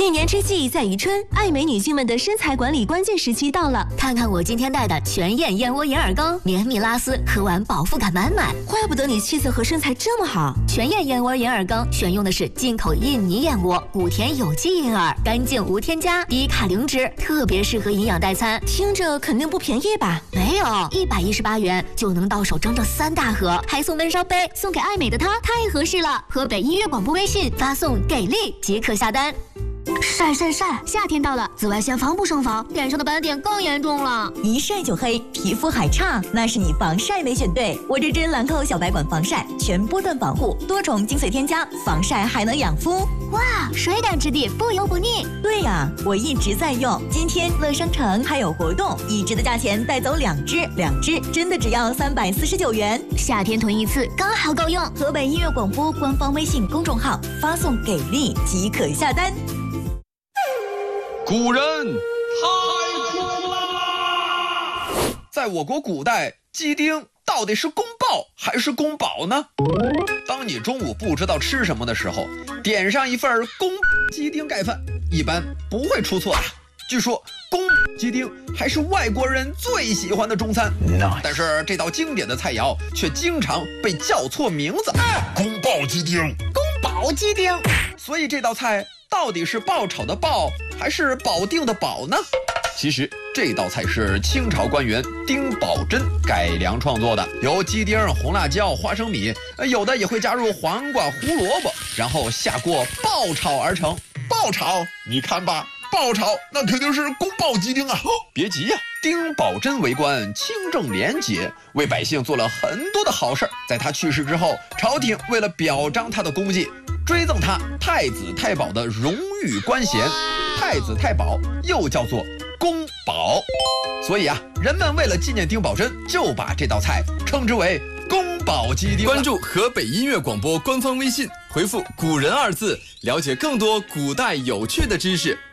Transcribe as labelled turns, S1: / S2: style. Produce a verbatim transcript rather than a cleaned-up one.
S1: 一年之计在于春，爱美女性们的身材管理关键时期到了。
S2: 看看我今天带的全燕燕窝银耳羹，绵密拉丝，喝完饱腹感满满。
S1: 怪不得你气色和身材这么好。
S2: 全燕燕窝银耳羹选用的是进口印尼燕窝，谷田有机银耳，干净无添加，低卡零脂，特别适合营养代餐。
S1: 听着肯定不便宜吧？
S2: 没有，一百一十八元就能到手整整三大盒，还送温烧杯，送给爱美的她太合适了。河北音乐广播微信发送给力即可下单。晒晒晒！夏天到了，紫外线防不胜防，脸上的斑点更严重了。
S3: 一晒就黑，皮肤还差，那是你防晒没选对。我这支兰蔻小白管防晒，全波段防护，多重精粹添加，防晒还能养肤。
S2: 哇，水感质地，不油不腻。
S3: 对呀，我一直在用。今天乐商城还有活动，一支的价钱带走两支，两支真的只要三百四十九元。
S2: 夏天囤一次刚好够用。
S3: 河北音乐广播官方微信公众号发送给力即可下单。
S4: 古人太苦啦！在我国古代，鸡丁到底是宫爆还是宫保呢？当你中午不知道吃什么的时候，点上一份宫鸡丁盖饭，一般不会出错的。据说宫鸡丁还是外国人最喜欢的中餐，
S5: nice.
S4: 但是这道经典的菜肴却经常被叫错名字。
S5: 宫爆鸡丁，
S4: 宫保鸡丁，所以这道菜到底是爆炒的爆还是保定的保呢？其实这道菜是清朝官员丁宝桢改良创作的，由鸡丁、红辣椒、花生米，有的也会加入黄瓜、胡萝卜，然后下锅爆炒而成。
S5: 爆炒，你看吧，爆炒那肯定是宫爆鸡丁啊！
S4: 别急呀、啊，丁宝桢为官清正廉洁，为百姓做了很多的好事。在他去世之后，朝廷为了表彰他的功绩，追赠他太子太保的荣誉官衔，太子太保又叫做宫保。所以啊，人们为了纪念丁宝桢，就把这道菜称之为宫保鸡丁。
S6: 关注河北音乐广播官方微信，回复古人二字，了解更多古代有趣的知识。